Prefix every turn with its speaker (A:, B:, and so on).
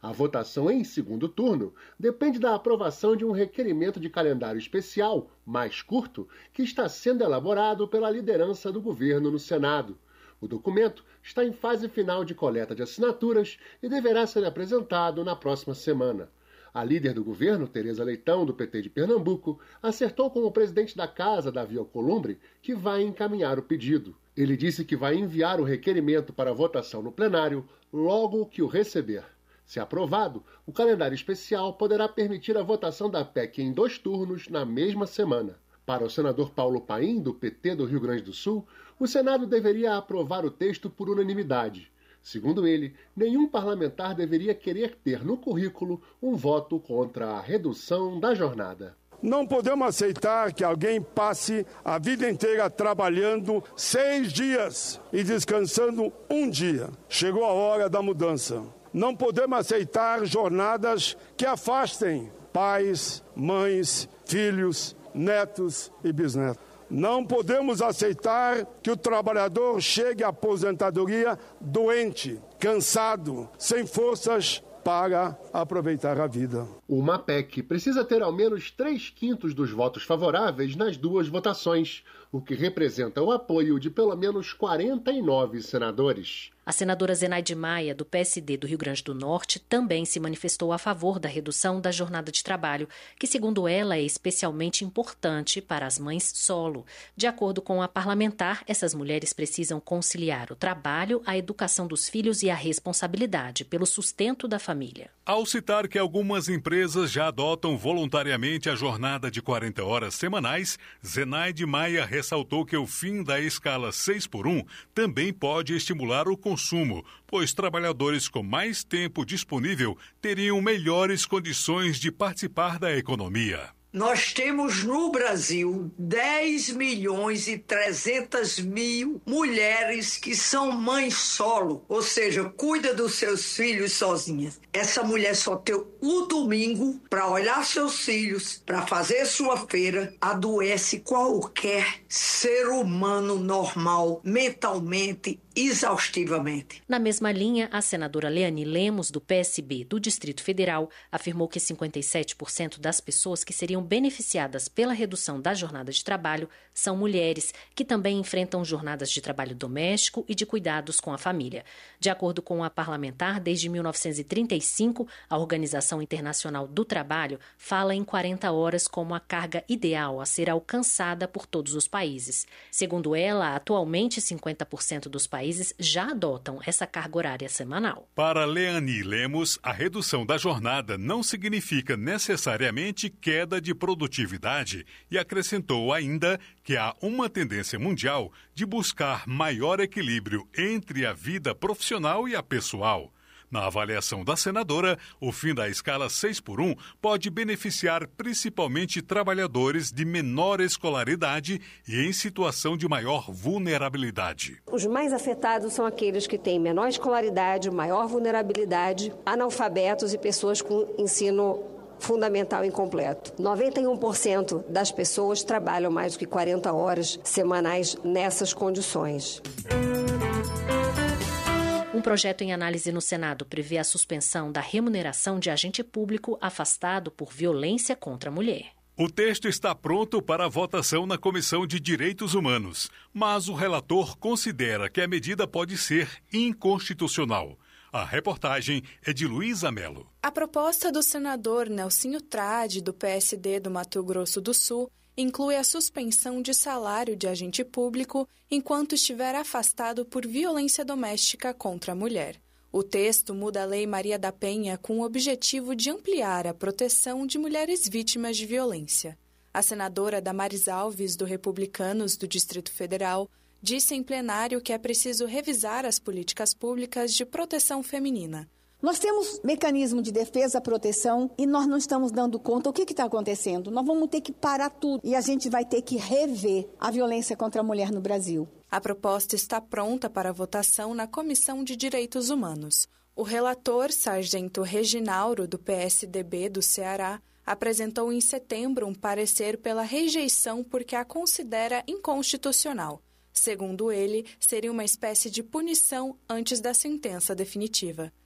A: A votação em segundo turno depende da aprovação de um requerimento de calendário especial, mais curto, que está sendo elaborado pela liderança do governo no Senado. O documento está em fase final de coleta de assinaturas e deverá ser apresentado na próxima semana. A líder do governo, Tereza Leitão, do PT de Pernambuco, acertou com o presidente da Casa, Davi Alcolumbre, que vai encaminhar o pedido. Ele disse que vai enviar o requerimento para votação no plenário logo que o receber. Se aprovado, o calendário especial poderá permitir a votação da PEC em 2 turnos na mesma semana. Para o senador Paulo Paim, do PT do Rio Grande do Sul, o Senado deveria aprovar o texto por unanimidade. Segundo ele, nenhum parlamentar deveria querer ter no currículo um voto contra a redução da jornada.
B: Não podemos aceitar que alguém passe a vida inteira trabalhando 6 dias e descansando 1 dia. Chegou a hora da mudança. Não podemos aceitar jornadas que afastem pais, mães, filhos, netos e bisnetos. Não podemos aceitar que o trabalhador chegue à aposentadoria doente, cansado, sem forças para aproveitar a vida.
A: Uma PEC precisa ter ao menos 3/5 dos votos favoráveis nas 2 votações, o que representa o apoio de pelo menos 49 senadores.
C: A senadora Zenaide Maia, do PSD do Rio Grande do Norte, também se manifestou a favor da redução da jornada de trabalho, que, segundo ela, é especialmente importante para as mães solo. De acordo com a parlamentar, essas mulheres precisam conciliar o trabalho, a educação dos filhos e a responsabilidade pelo sustento da família.
D: Ao citar que algumas empresas já adotam voluntariamente a jornada de 40 horas semanais, Zenaide Maia ressaltou que o fim da escala 6x1 também pode estimular o consumo, pois trabalhadores com mais tempo disponível teriam melhores condições de participar da economia.
E: Nós temos no Brasil 10.300.000 mulheres que são mães solo, ou seja, cuida dos seus filhos sozinhas. Essa mulher só tem o domingo para olhar seus filhos, para fazer sua feira, adoece qualquer ser humano normal, mentalmente, exaustivamente.
C: Na mesma linha, a senadora Leani Lemos, do PSB do Distrito Federal, afirmou que 57% das pessoas que seriam beneficiadas pela redução da jornada de trabalho são mulheres, que também enfrentam jornadas de trabalho doméstico e de cuidados com a família. De acordo com a parlamentar, desde 1935, a Organização Internacional do Trabalho fala em 40 horas como a carga ideal a ser alcançada por todos os países. Segundo ela, atualmente 50% dos países já adotam essa carga horária semanal.
D: Para Leani Lemos, a redução da jornada não significa necessariamente queda de produtividade e acrescentou ainda que há uma tendência mundial de buscar maior equilíbrio entre a vida profissional e a pessoal. Na avaliação da senadora, o fim da escala 6x1 pode beneficiar principalmente trabalhadores de menor escolaridade e em situação de maior vulnerabilidade.
F: Os mais afetados são aqueles que têm menor escolaridade, maior vulnerabilidade, analfabetos e pessoas com ensino fundamental incompleto. 91% das pessoas trabalham mais do que 40 horas semanais nessas condições.
C: Um projeto em análise no Senado prevê a suspensão da remuneração de agente público afastado por violência contra a mulher.
D: O texto está pronto para a votação na Comissão de Direitos Humanos, mas o relator considera que a medida pode ser inconstitucional. A reportagem é de Luísa Mello.
G: A proposta do senador Nelsinho Trade, do PSD do Mato Grosso do Sul, inclui a suspensão de salário de agente público enquanto estiver afastado por violência doméstica contra a mulher. O texto muda a Lei Maria da Penha com o objetivo de ampliar a proteção de mulheres vítimas de violência. A senadora Damares Alves, do Republicanos do Distrito Federal, disse em plenário que é preciso revisar as políticas públicas de proteção feminina.
H: Nós temos mecanismo de defesa, proteção e nós não estamos dando conta. O que está acontecendo? Nós vamos ter que parar tudo e a gente vai ter que rever a violência contra a mulher no Brasil.
G: A proposta está pronta para votação na Comissão de Direitos Humanos. O relator, sargento Reginauro, do PSDB do Ceará, apresentou em setembro um parecer pela rejeição porque a considera inconstitucional. Segundo ele, seria uma espécie de punição antes da sentença definitiva.